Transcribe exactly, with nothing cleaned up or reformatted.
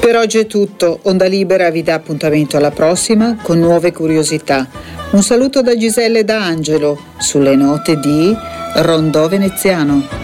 Per oggi è tutto. Onda Libera vi dà appuntamento alla prossima con nuove curiosità. Un saluto da Giselle e da Angelo sulle note di Rondò Veneziano.